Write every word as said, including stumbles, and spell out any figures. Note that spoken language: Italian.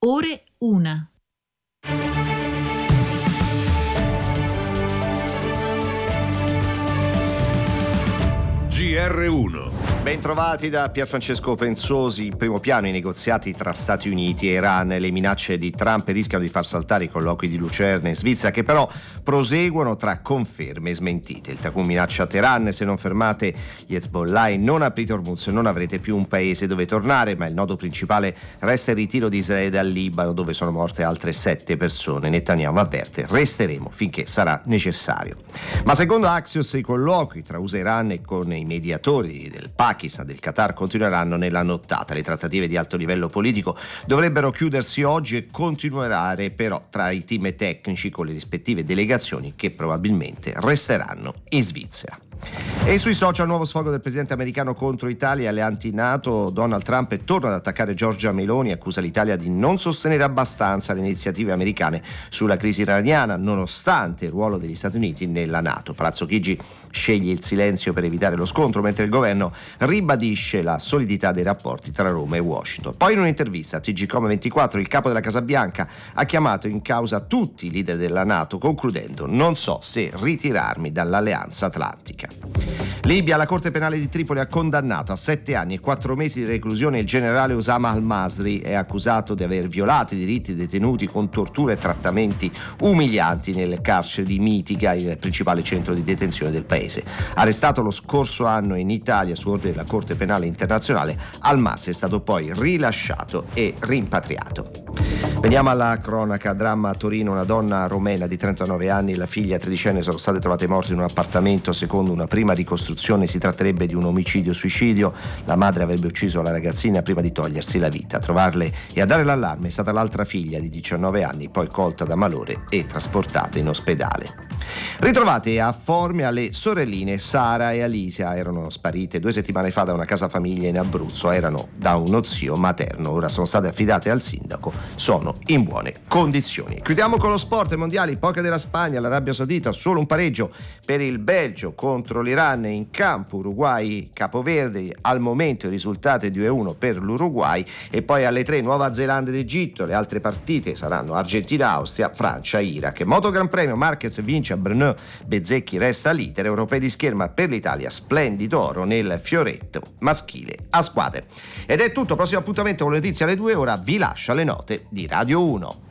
ore una. G R uno. Bentrovati da Pierfrancesco Pensosi. In primo piano i negoziati tra Stati Uniti e Iran. Le minacce di Trump rischiano di far saltare i colloqui di Lucerna e Svizzera, che però proseguono tra conferme e smentite. Il Takun minaccia Teheran: se non fermate gli Hezbollah e non aprite Hormuz non avrete più un paese dove tornare. Ma il nodo principale resta il ritiro di Israele dal Libano, dove sono morte altre sette persone. Netanyahu avverte: resteremo finché sarà necessario. Ma secondo Axios i colloqui tra U S A e Iran e con i mediatori del Pakistan, del Qatar continueranno nella nottata. Le trattative di alto livello politico dovrebbero chiudersi oggi e continuare però tra i team tecnici con le rispettive delegazioni che probabilmente resteranno in Svizzera. E sui social nuovo sfogo del presidente americano contro Italia e le anti-NATO. Donald Trump torna ad attaccare Giorgia Meloni, accusa l'Italia di non sostenere abbastanza le iniziative americane sulla crisi iraniana nonostante il ruolo degli Stati Uniti nella NATO. Palazzo Chigi sceglie il silenzio per evitare lo scontro, mentre il governo ribadisce la solidità dei rapporti tra Roma e Washington. Poi in un'intervista a T G Com ventiquattro il capo della Casa Bianca ha chiamato in causa tutti i leader della NATO, concludendo: non so se ritirarmi dall'Alleanza Atlantica. Libia, la Corte Penale di Tripoli ha condannato a sette anni e quattro mesi di reclusione il generale Osama al-Masri. È accusato di aver violato i diritti dei detenuti con torture e trattamenti umilianti nel carcere di Mitiga, il principale centro di detenzione del paese. Arrestato lo scorso anno in Italia su ordine della Corte Penale Internazionale, al-Masri è stato poi rilasciato e rimpatriato. Veniamo alla cronaca. Dramma a Torino: una donna romena di trentanove anni e la figlia tredicenne sono state trovate morte in un appartamento. Secondo una prima ricostruzione si tratterebbe di un omicidio-suicidio. La madre avrebbe ucciso la ragazzina prima di togliersi la vita. A trovarle e a dare l'allarme è stata l'altra figlia di diciannove anni, poi colta da malore e trasportata in ospedale. Ritrovate a Formia le sorelline Sara e Alicia. Erano sparite due settimane fa da una casa famiglia in Abruzzo. Erano da uno zio materno. Ora sono state affidate al sindaco. Sono in buone condizioni. Chiudiamo con lo sport. Mondiali, poker della Spagna, l'Arabia Saudita, solo un pareggio per il Belgio contro l'Iran in campo. Uruguay Capoverde, al momento il risultato è due a uno per l'Uruguay. E poi alle tre Nuova Zelanda ed Egitto. Le altre partite saranno Argentina, Austria, Francia, Iraq. Moto Gran Premio, Marquez vince a Brno, Bezzecchi resta leader. Europei di scherma per l'Italia, splendido oro nel fioretto maschile a squadre. Ed è tutto, prossimo appuntamento con le notizie alle due. Ora vi lascio alle note di Radio uno.